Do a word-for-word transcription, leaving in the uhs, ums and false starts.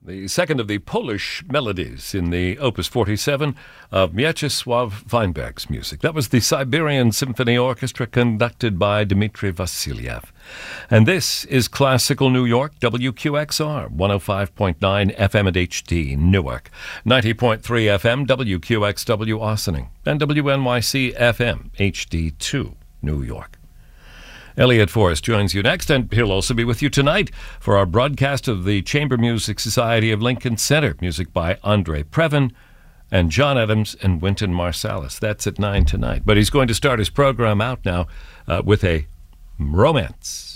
the second of the Polish melodies in the Opus forty-seven of Mieczysław Weinberg's music. That was the Siberian Symphony Orchestra conducted by Dmitri Vasilyev. And this is Classical New York, W Q X R, one oh five point nine F M at H D, Newark, ninety point three F M, W Q X W, Ossining, and W N Y C F M, H D two, New York. Elliot Forrest joins you next, and he'll also be with you tonight for our broadcast of the Chamber Music Society of Lincoln Center, music by Andre Previn and John Adams and Wynton Marsalis. That's at nine tonight. But he's going to start his program out now uh, with a romance.